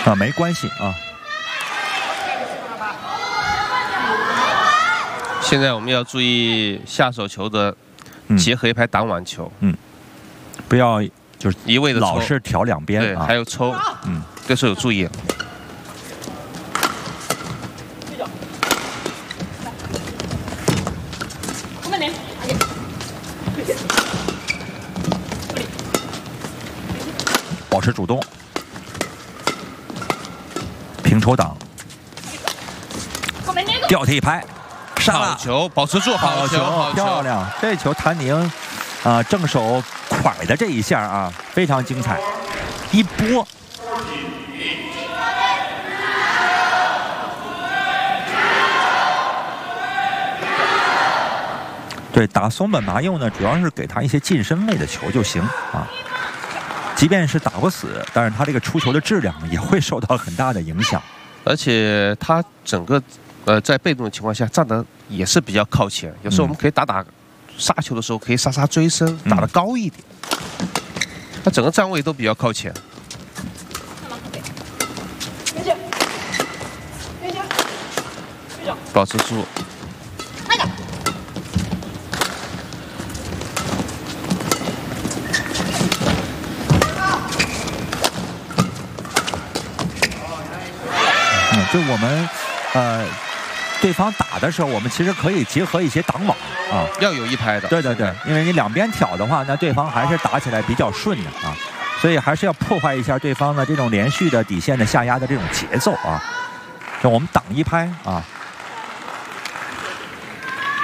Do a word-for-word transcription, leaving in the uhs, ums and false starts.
啊，没关系啊。 现在我们要注意下手球的结合一拍挡网球， 嗯，不要就是一味的老是挑两边， 对， 啊、 还有抽， 嗯， 对手有注意。 保持主动，平抽挡，吊踢一拍，上了球，保持住，好球，好球， 漂亮！这球谭宁啊、呃，正手蒯的这一下啊，非常精彩，一波。对，打松本麻佑呢，主要是给他一些近身位的球就行啊。即便是打不死，但是他这个出球的质量也会受到很大的影响。 而且他整个呃在被动的情况下站得也是比较靠前，有时候我们可以打打杀球的时候可以杀杀追身，打得高一点。他整个站位都比较靠前。保持住。 嗯，就我们，呃，对方打的时候，我们其实可以结合一些挡网啊， 要有一拍的。 对对对，因为你两边挑的话，那对方还是打起来比较顺的啊，所以还是要破坏一下对方的这种连续的底线的下压的这种节奏啊。就我们挡一拍啊，